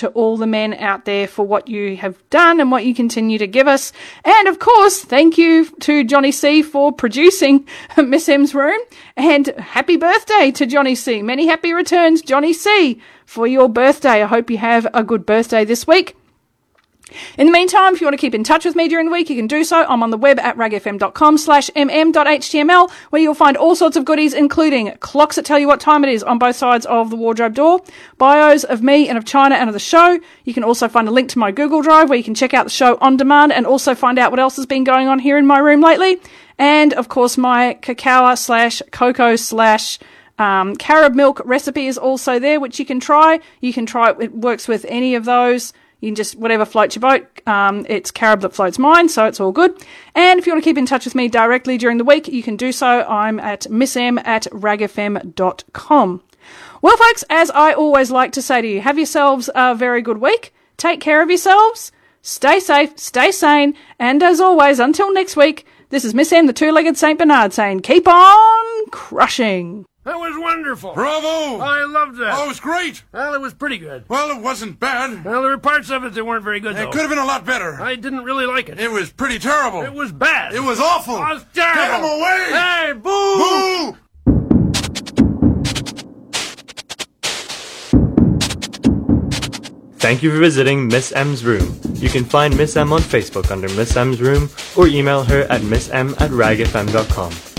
to all the men out there for what you have done and what you continue to give us. And of course, thank you to Johnny C for producing Miss M's Room, and happy birthday to Johnny C. Many happy returns, Johnny C, for your birthday. I hope you have a good birthday this week. In the meantime, if you want to keep in touch with me during the week, you can do so. I'm on the web at ragfm.com/mm.html, where you'll find all sorts of goodies, including clocks that tell you what time it is on both sides of the wardrobe door, bios of me and of China and of the show. You can also find a link to my Google Drive where you can check out the show on demand and also find out what else has been going on here in my room lately. And, of course, my cacao/cocoa/carob milk recipe is also there, which you can try. You can try it. It works with any of those. You can just, whatever floats your boat. It's carob that floats mine, so it's all good. And if you want to keep in touch with me directly during the week, you can do so. I'm at missm@ragfm.com. Well, folks, as I always like to say to you, have yourselves a very good week. Take care of yourselves. Stay safe, stay sane. And as always, until next week, this is Miss M, the two-legged St. Bernard, saying keep on crushing. That was wonderful. Bravo! I loved that. Oh, it was great. Well, it was pretty good. Well, it wasn't bad. Well, there were parts of it that weren't very good, though. It could have been a lot better. I didn't really like it. It was pretty terrible. It was bad. It was awful. It was terrible. Get him away! Hey, boo! Boo! Thank you for visiting Miss M's Room. You can find Miss M on Facebook under Miss M's Room or email her at missm@ragfm.com.